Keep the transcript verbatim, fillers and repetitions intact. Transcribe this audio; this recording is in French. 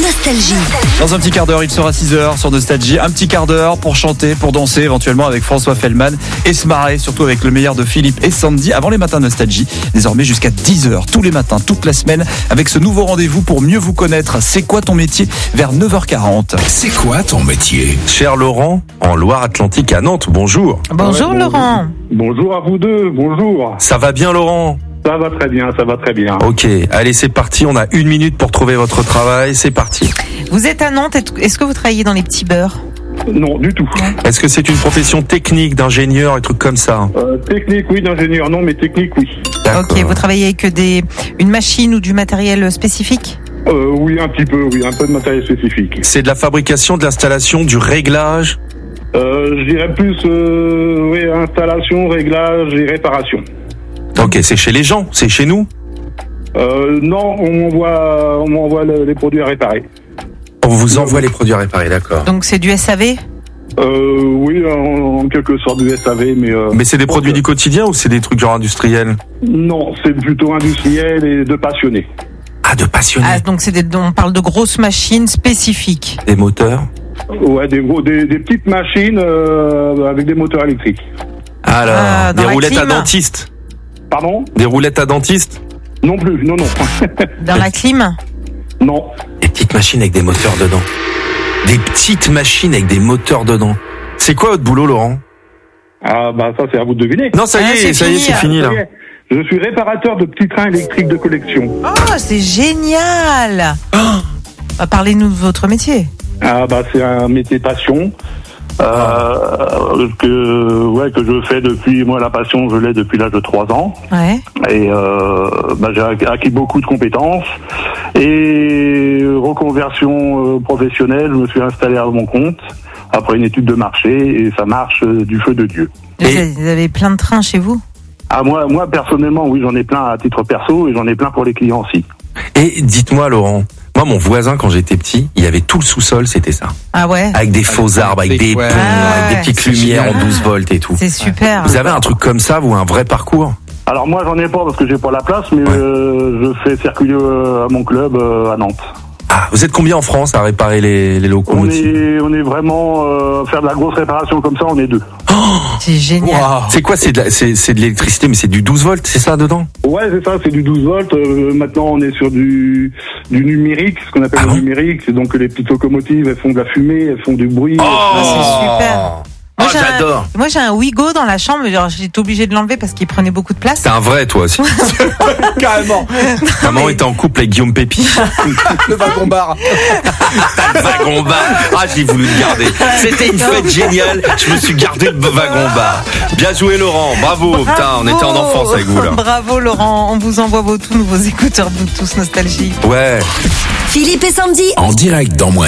Nostalgie. Dans un petit quart d'heure, il sera six heures sur Nostalgie. Un petit quart d'heure pour chanter, pour danser, éventuellement avec François Fellman et se marrer, surtout avec le meilleur de Philippe et Sandy avant les matins Nostalgie. Désormais jusqu'à dix heures, tous les matins, toute la semaine, avec ce nouveau rendez-vous pour mieux vous connaître. C'est quoi ton métier vers neuf heures quarante. C'est quoi ton métier? Cher Laurent, en Loire-Atlantique à Nantes, bonjour. Bonjour Ouais, Laurent. Bonjour à vous deux, bonjour. Ça va bien Laurent? Ça va très bien, ça va très bien. Ok, allez c'est parti, on a une minute pour trouver votre travail, c'est parti. Vous êtes à Nantes, est-ce que vous travaillez dans les petits beurres? Non, du tout. Est-ce que c'est une profession technique, d'ingénieur, et trucs comme ça? Euh, technique, oui, d'ingénieur, non, mais technique, oui. D'accord. Ok, vous travaillez avec des, une machine ou du matériel spécifique? Euh, oui, un petit peu, oui, un peu de matériel spécifique. C'est de la fabrication, de l'installation, du réglage? Euh, je dirais plus, euh, oui, installation, réglage et réparation. Ok, c'est chez les gens, c'est chez nous? Euh, non, on m'envoie, on m'envoie le- les produits à réparer. On vous envoie les produits à réparer, d'accord. Donc c'est du S A V? Euh, oui, en, en quelque sorte du S A V, mais... Euh, Mais c'est des produits du quotidien ou c'est des trucs genre industriels? Non, c'est plutôt industriel et de passionnés. Ah, de passionnés. Ah, donc c'est des, on parle de grosses machines spécifiques. Des moteurs? Ouais, des, gros, des, des petites machines euh, avec des moteurs électriques. Alors, Ah, dans des la roulettes à clim. dentiste? Pardon? Des roulettes à dentiste? Non plus, non, non. Dans la clim? Non. Des petites machines avec des moteurs dedans. Des petites machines avec des moteurs dedans. C'est quoi votre boulot, Laurent? Ah bah ça c'est à vous de deviner. Non, ça y Ah, est, c'est ça y est, fini, c'est là. fini là. Ça y est, je suis réparateur de petits trains électriques de collection. Oh, c'est génial! Bah, parlez-nous de votre métier. Ah bah c'est un métier passion. Euh, que ouais que je fais depuis moi la passion je l'ai depuis l'âge de trois ans Ouais. et euh, bah, j'ai acquis beaucoup de compétences et reconversion euh, professionnelle, je me suis installé à mon compte après une étude de marché et ça marche euh, du feu de Dieu. Vous Et- avez- vous avez plein de trains chez vous? Ah moi moi personnellement oui j'en ai plein à titre perso et j'en ai plein pour les clients aussi. Et dites-moi, Laurent, moi, mon voisin, quand j'étais petit, il y avait tout le sous-sol, c'était ça. Ah ouais? Avec des faux arbres, avec des ouais. ponts, Ah avec des ouais, petites c'est lumières génial. en douze volts et tout. C'est super. Vous avez un truc comme ça, vous, un vrai parcours? Alors moi j'en ai pas parce que j'ai pas la place mais Ouais. euh, je fais circuler euh, à mon club euh, à Nantes. Ah, vous êtes combien en France à réparer les, les On locomotives? est on est vraiment euh, faire de la grosse réparation comme ça on est deux. C'est génial. C'est quoi? C'est de, la- c'est, c'est de l'électricité, mais c'est du douze volts, c'est ça dedans? Ouais c'est ça c'est du douze volts. Euh, maintenant on est sur du du numérique ce qu'on appelle Ah le bon numérique c'est donc les petites locomotives elles font de la fumée elles font du bruit. c'est super. Oh, Moi, j'ai un- j'adore. Moi j'ai un Wigo dans la chambre, mais genre, j'étais obligée de l'enlever parce qu'il prenait beaucoup de place. T'es un vrai, toi aussi. Carrément. Maman était en couple avec Guillaume Pépi. Le wagon bar. Wagon bar. Ah, j'ai voulu le garder. C'était une fête géniale. Je me suis gardé le wagon bar. Bien joué, Laurent. Bravo. Putain, on était en enfance avec vous, là. Bravo Laurent, on vous envoie vos tous nouveaux écouteurs Bluetooth Nostalgie. Ouais. Philippe et Sandy. En direct dans Moins